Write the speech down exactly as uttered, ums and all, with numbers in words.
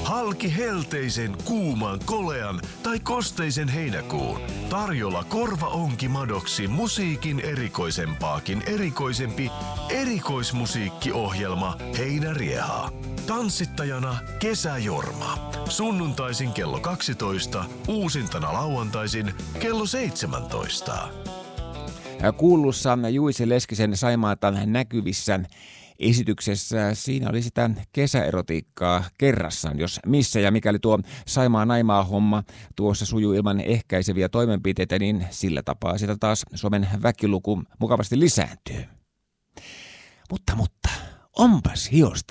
Halki helteisen, kuuman, kolean tai kosteisen heinäkuun. Tarjolla korvaonki madoksi musiikin erikoisempaakin erikoisempi erikoismusiikkiohjelma Heinärieha. Tanssittajana Kesäjorma. Sunnuntaisin kello kaksitoista, uusintana lauantaisin kello seitsemäntoista. Kuulussa Juise Leskisen Saimaata näkyvissä esityksessä siinä oli sitä kesäerotiikkaa kerrassaan, jos missä, ja mikäli tuo Saimaa naimaa homma tuossa sujuu ilman ehkäiseviä toimenpiteitä, niin sillä tapaa sitä taas Suomen väkiluku mukavasti lisääntyy. Mutta, mutta, onpas hiosta